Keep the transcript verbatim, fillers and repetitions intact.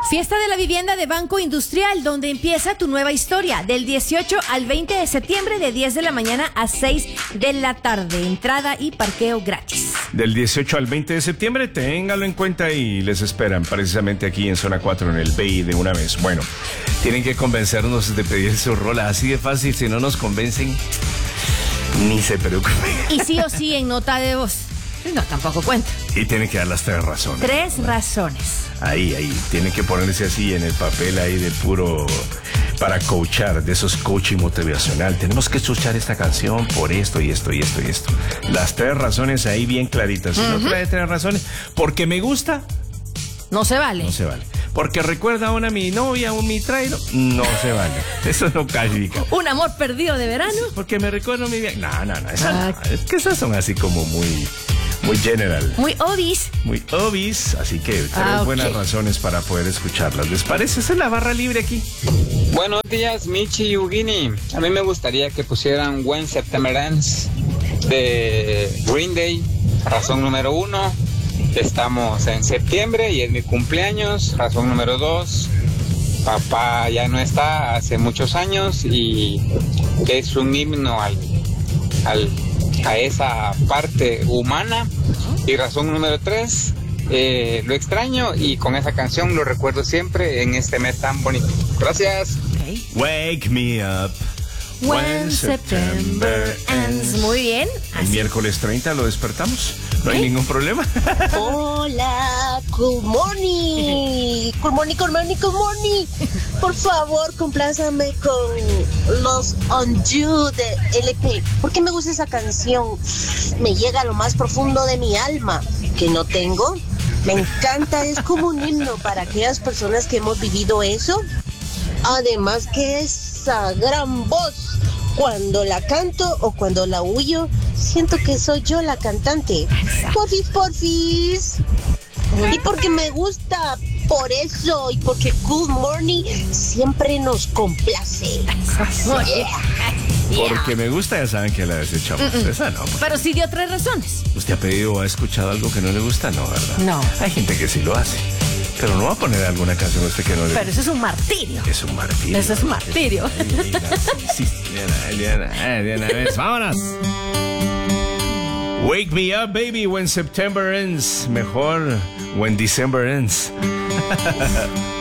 Fiesta de la vivienda de Banco Industrial, donde empieza tu nueva historia. Del dieciocho al veinte de septiembre, de diez de la mañana a seis de la tarde. Entrada y parqueo gratis. Del dieciocho al veinte de septiembre, téngalo en cuenta y les esperan precisamente aquí en Zona cuatro, en el B I de una vez. Bueno, tienen que convencernos de pedir su rola, así de fácil. Si no nos convencen, ni se preocupen. Y sí o sí en nota de voz. No, tampoco cuenta. Y tienen que dar las tres razones. Tres razones. Ahí, ahí. Tienen que ponerse así en el papel ahí de puro... para coachar, de esos coaching motivacional. Tenemos que escuchar esta canción por esto y esto y esto y esto. Las tres razones ahí bien claritas. Si uh-huh. no trae tres razones, porque me gusta... No se vale. No se vale. Porque recuerda a una mi novia o mi traidor. No se vale. Eso no califica. Un amor perdido de verano. Porque me recuerda a mi vida. No, no, no. Esa, no. Es que esas son así como muy... Muy general. Muy obvious. Muy obvious. Así que tres ah, okay. buenas razones para poder escucharlas. ¿Les parece? Esa es la barra libre aquí. Buenos días, Michi y Ugini. A mí me gustaría que pusieran When September Ends de Green Day. Razón número uno. Estamos en septiembre y es mi cumpleaños. Razón número dos. Papá ya no está hace muchos años y es un himno al... al a esa parte humana. Y razón número tres, eh, lo extraño y con esa canción lo recuerdo siempre en este mes tan bonito. Gracias. Okay. Wake me up when, when September ends. Muy bien. El Así. miércoles treinta lo despertamos. No hay ¿Eh? ningún problema. Hola, good morning. Good morning, good morning, good morning. Por favor, complázame con los On You de L P. Porque me gusta esa canción. Me llega a lo más profundo de mi alma, que no tengo. Me encanta, es como un himno para aquellas personas que hemos vivido eso. Además que esa gran voz, cuando la canto o cuando la huyo, siento que soy yo la cantante. Porfis, porfis. Y porque me gusta, por eso, y porque Good Morning siempre nos complace. Yeah. Porque me gusta, ya saben que la desechamos. Mm-mm. Esa no. Pues. Pero sí dio tres razones. ¿Usted ha pedido o ha escuchado algo que no le gusta? No, ¿verdad? No. Hay gente que sí lo hace. Pero no va a poner alguna canción a usted que no le gusta. Pero eso es un martirio. Es un martirio. Eso es un martirio. Sí, Diana, Diana, Diana, ves, vámonos. Wake me up, baby, when September ends. Mejor, when December ends.